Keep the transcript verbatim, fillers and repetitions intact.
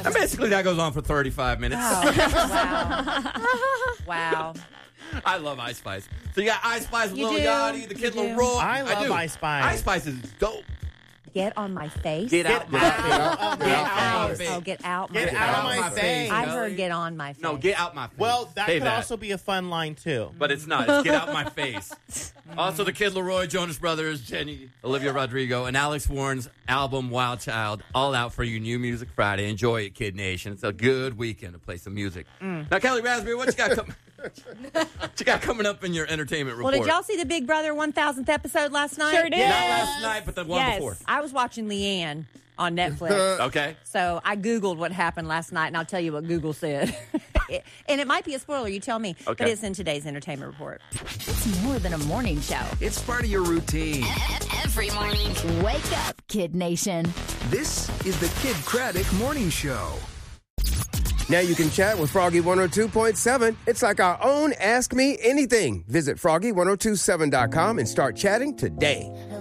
And basically, that goes on for thirty-five minutes. Oh, wow. Wow. I love Ice Spice. So you got Ice Spice, You Lil do. Yachty, the Kid You do. Laroi. I love do. Ice Spice. Ice Spice is dope. Get on my face. Get out my face. Get out my my face. Oh, get out my Get face. out of my face. I heard get on my face. No, get out my face. Well, that Say could also be a fun line, too. But it's not. It's get out my face. Also, the Kid Laroi, Jonas Brothers, Jenny, Olivia Rodrigo, and Alex Warren's album Wild Child, all out for you New Music Friday. Enjoy it, Kid Nation. It's a good weekend to play some music. Mm. Now, Kelly Raspberry, what you got coming? What you got coming up in your entertainment report? Well, did y'all see the Big Brother one thousandth episode last night? Sure did. Not last night, but the one Yes. before. I was watching Leanne on Netflix. Okay. So I Googled what happened last night, and I'll tell you what Google said. It- and it might be a spoiler, you tell me. But Okay. it's in today's entertainment report. It's more than a morning show. It's part of your routine. Every morning. Wake up, Kid Nation. This is the Kid Craddock Morning Show. Now you can chat with Froggy one oh two point seven. It's like our own Ask Me Anything. Visit froggy ten twenty-seven dot com and start chatting today.